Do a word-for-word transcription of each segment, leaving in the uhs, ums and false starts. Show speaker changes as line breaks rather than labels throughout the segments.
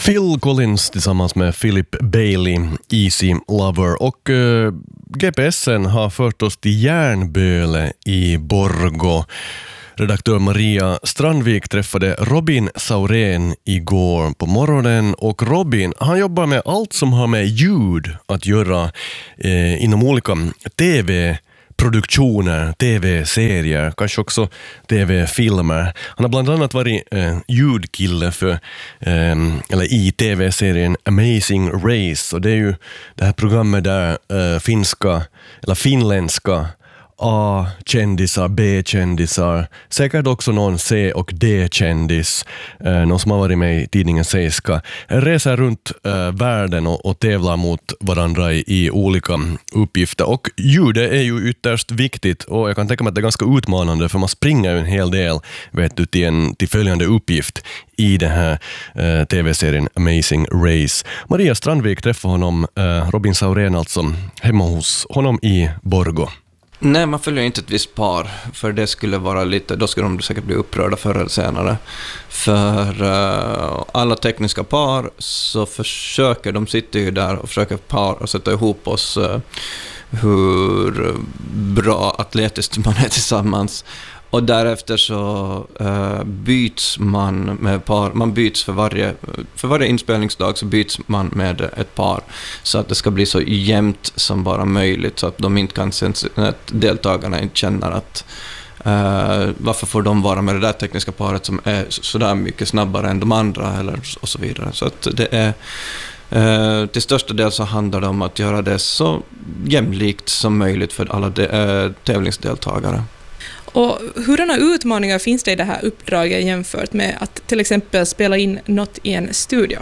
Phil Collins tillsammans med Philip Bailey, Easy Lover. Och uh, G P S:en har fört oss till Järnböle i Borgå. Redaktör Maria Strandvik träffade Robin Saurén igår på morgonen, och Robin, han jobbar med allt som har med ljud att göra eh, inom olika tv-produktioner, tv-serier, kanske också tv-filmer. Han har bland annat varit eh, ljudkille för, eh, eller i tv-serien Amazing Race, och det är ju det här programmet där eh, finska eller finländska A-kändisar, B-kändisar, säkert också någon C- och D-kändis, eh, någon som har varit med i tidningen Seiska, reser runt eh, världen och, och tävlar mot varandra i, i olika uppgifter. Och ljudet är ju ytterst viktigt, och jag kan tänka mig att det är ganska utmanande, för man springer ju en hel del, vet du, till, en, till följande uppgift i den här eh, tv-serien Amazing Race. Maria Strandvik träffade honom, eh, Robin Saurén alltså, hemma hos honom i Borgå.
Nej, man följer inte ett visst par, för det skulle vara lite, då skulle de säkert bli upprörda förr eller senare. För uh, alla tekniska par så försöker, de sitter ju där och försöker par och sätta ihop oss uh, hur bra atletiskt man är tillsammans. Och därefter så uh, byts man med par, man byts för varje, för varje inspelningsdag så byts man med ett par, så att det ska bli så jämnt som bara möjligt, så att de inte kan, att deltagarna inte känner att uh, varför får de vara med det där tekniska paret som är så där mycket snabbare än de andra, eller och så vidare. Så att det är Uh, till största del så handlar det om att göra det så jämlikt som möjligt för alla de, uh, tävlingsdeltagare.
Och hurdana utmaningar finns det i det här uppdraget jämfört med att till exempel spela in något i en studio?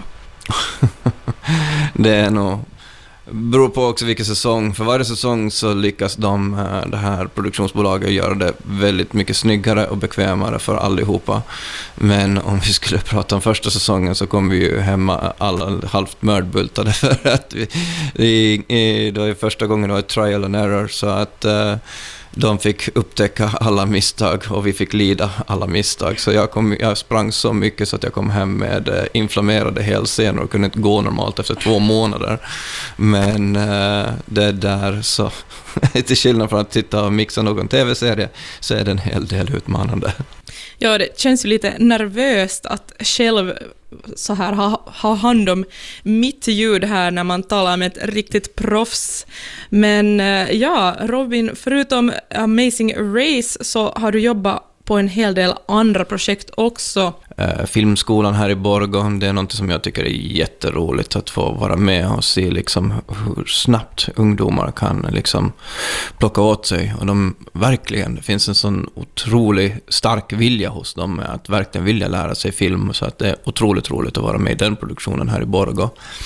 Det är nog, beror på också vilken säsong. För varje säsong så lyckas de, det här produktionsbolaget, göra det väldigt mycket snyggare och bekvämare för allihopa. Men om vi skulle prata om första säsongen så kom vi ju hemma alla halvt mördbultade, för att vi, vi, det var ju första gången det var ett trial and error, så att de fick upptäcka alla misstag och vi fick lida alla misstag. Så jag, kom, jag sprang så mycket så att jag kom hem med eh, inflammerade hälsenor och kunde inte gå normalt efter två månader. Men eh, det där så, till skillnad från att titta och mixa någon tv-serie, så är det en hel del utmanande.
Ja, det känns ju lite nervöst att själv så här ha, ha hand om mitt ljud här när man talar med ett riktigt proffs. Men ja, Robin, förutom Amazing Race så har du jobbat på en hel del andra projekt också.
Eh, filmskolan här i Borgå, det är något som jag tycker är jätteroligt att få vara med och se liksom hur snabbt ungdomar kan liksom plocka åt sig. Och de verkligen, det finns en sån otrolig stark vilja hos dem att verkligen vilja lära sig film, så att det är otroligt roligt att vara med i den produktionen här i Borgå.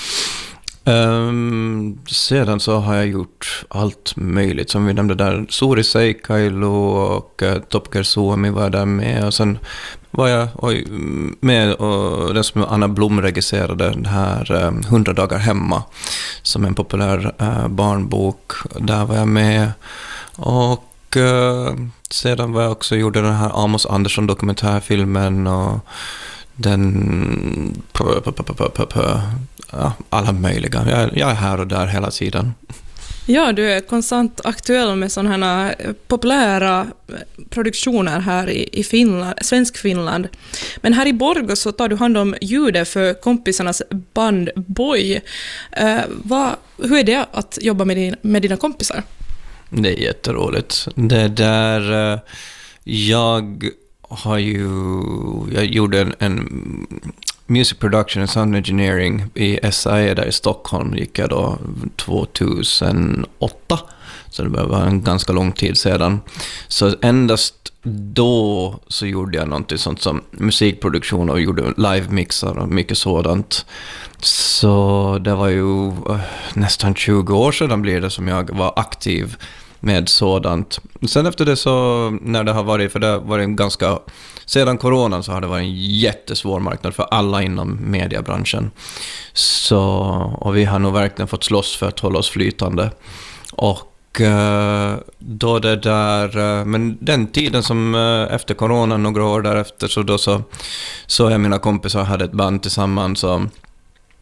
Um, sedan så har jag gjort allt möjligt som vi nämnde där. Suuri Seikkailu och uh, Top Gear Suomi var där med, och sen var jag oj, med och den som Anna Blom regisserade, den här um, hundra dagar hemma, som är en populär uh, barnbok. Där var jag med, och uh, sedan var jag också gjorde den här Amos Andersson dokumentärfilmen, och den pö, pö, pö, pö, pö, pö. Ja, alla möjliga. Jag, jag är här och där hela tiden.
Ja, du är konstant aktuell med sådana här populära produktioner här i, i Finland, svensk Finland. Men här i Borgå så tar du hand om ljudet för kompisarnas band Boy. Uh, vad, hur är det att jobba med, din, med dina kompisar?
Det är jätteroligt. Det där uh, jag har ju jag gjorde en, en Music Production and Sound Engineering i S I E där i Stockholm, gick jag då tjugohundraåtta, så det var en ganska lång tid sedan. Så endast då så gjorde jag någonting sånt som musikproduktion och gjorde live-mixar och mycket sådant. Så det var ju äh, nästan tjugo år sedan blir det som jag var aktiv med sådant. Sen efter det så, när det har varit, för det har varit en ganska, sedan coronan så har det varit en jättesvår marknad för alla inom mediebranschen. Så, och vi har nog verkligen fått slåss för att hålla oss flytande. Och då det där, men den tiden som efter coronan, några år därefter, så då så, så jag mina kompisar hade ett band tillsammans, och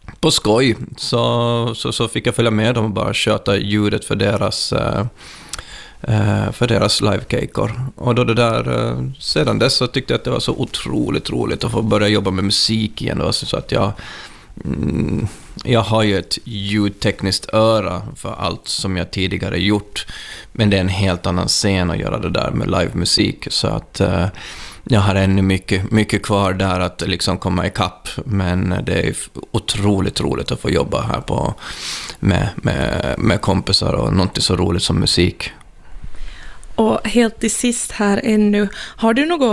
på skoj så, så, så fick jag följa med dem och bara köta ljudet för deras, uh, uh, för deras live-kejkor. Och då det där, uh, sedan dess så tyckte jag att det var så otroligt roligt att få börja jobba med musik igen. Då, så att jag, mm, jag har ju ett ljudtekniskt öra för allt som jag tidigare gjort. Men det är en helt annan scen att göra det där med live-musik. Så att uh, jag har ännu mycket, mycket kvar där att liksom komma ikapp, men det är otroligt roligt att få jobba här på, med, med, med kompisar och något så roligt som musik.
Och helt till sist här ännu, har du något